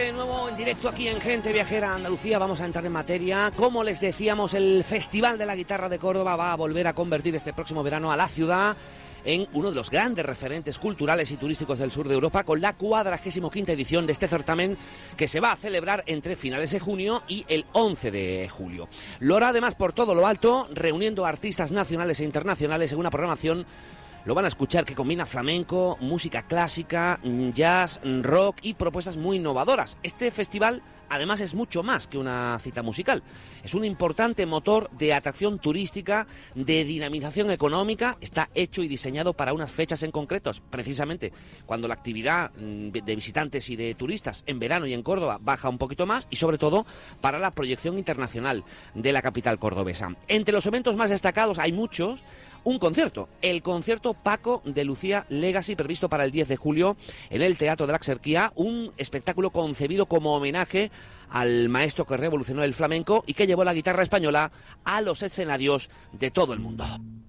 de nuevo en directo aquí en Gente Viajera Andalucía. Vamos a entrar en materia. Como les decíamos, el Festival de la Guitarra de Córdoba va a volver a convertir este próximo verano a la ciudad en uno de los grandes referentes culturales y turísticos del sur de Europa, con la 45ª edición de este certamen, que se va a celebrar entre finales de junio y el 11 de julio. Lo hará además por todo lo alto, reuniendo artistas nacionales e internacionales en una programación. Lo van a escuchar, que combina flamenco, música clásica, jazz, rock y propuestas muy innovadoras. Este festival, además, es mucho más que una cita musical. Es un importante motor de atracción turística, de dinamización económica. Está hecho y diseñado para unas fechas en concretos, precisamente cuando la actividad de visitantes y de turistas en verano y en Córdoba baja un poquito más, y sobre todo para la proyección internacional de la capital cordobesa. Entre los eventos más destacados hay muchos. Un concierto, el concierto Paco de Lucía Legacy, previsto para el 10 de julio en el Teatro de la Axarquía, un espectáculo concebido como homenaje al maestro que revolucionó el flamenco y que llevó la guitarra española a los escenarios de todo el mundo.